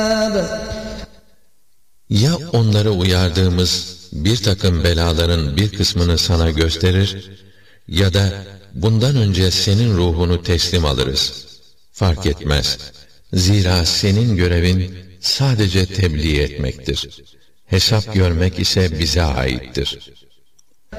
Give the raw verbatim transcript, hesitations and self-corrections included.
Ya onları uyardığımız bir takım belaların bir kısmını sana gösterir ya da bundan önce senin ruhunu teslim alırız. Fark etmez. Zira senin görevin sadece tebliğ etmektir. Hesap görmek ise bize aittir.